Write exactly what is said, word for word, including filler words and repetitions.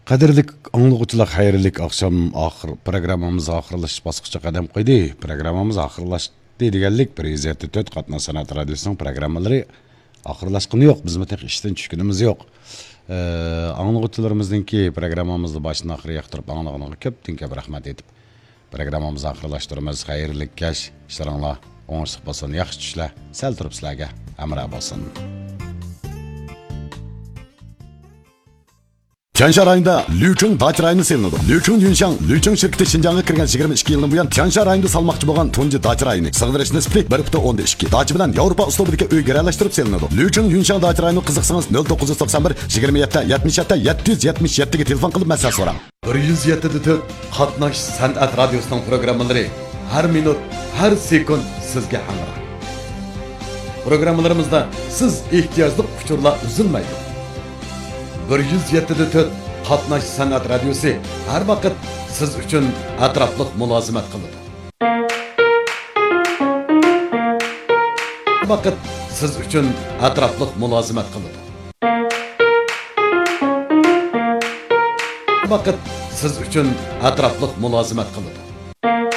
Qadirlik anlıqçılar xayrlik akşam axır programmamız axırlaş basqıça qadam qo'ydi. Programmamız axırlaşdı deganlik prezidenti to'rt qatna sanat radiosunun programmalari axırlaşqını yo'q. Biz mətəq işdən tushkunimiz yo'q. Ee, anlıqçılarımızdınki programmamızı başına axırı yaxtırıb anlığına köpdün köp rahmat etib. Programmamızı axırlaşdırmaz. Xayrlik kəş. İşlərinizlər oңışlıq bolsun, yaxşı tushlar. Sal turib sizlarga amra bolsun. Tiansha rayonida Lücheng dacha rayoni selinadi. Lücheng Yunshang, Lücheng şirketi Şinjan'a kirgan yigirma ikki yildan buyon Tiansha rayonida salmoqchi bo'lgan tunji dacha rayoni. Sig'dirish nisbati bir butun o'n ikki. Dacha bilan Yevropa uslubidagi uy garalashtirib selinadi. Lücheng Yunshang dacha rayoni qiziqsangiz nol to'qqiz yuz to'qson bir yigirma yetti yetmish yetti yetti yuz yetmish yetti ga telefon qilib maslahat so'rang. bir yuz yetti to'rt qatnash san'at radiosining programmalari har minut, har sekund sizga hamroh. Programmalarimizda siz ehtiyojli uchurlar uzilmaydi. bir yuz yetti to'rt qatnash san'at radiosi har vaqt siz uchun atrofliq mulozimat qiladi. Har vaqt siz uchun atrofliq mulozimat qiladi. Har vaqt siz uchun atrofliq mulozimat qiladi.